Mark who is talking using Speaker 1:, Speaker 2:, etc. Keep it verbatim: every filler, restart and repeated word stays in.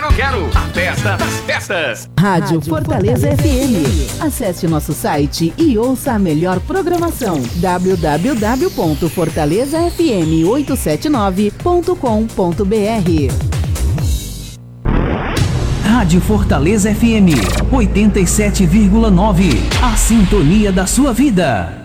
Speaker 1: Quero, quero. A festa das festas.
Speaker 2: Rádio Fortaleza F M. Acesse nosso site e ouça a melhor programação. w w w ponto fortaleza f m oito sete nove ponto com ponto b r.
Speaker 3: Rádio Fortaleza F M oitenta e sete vírgula nove. A sintonia da sua vida.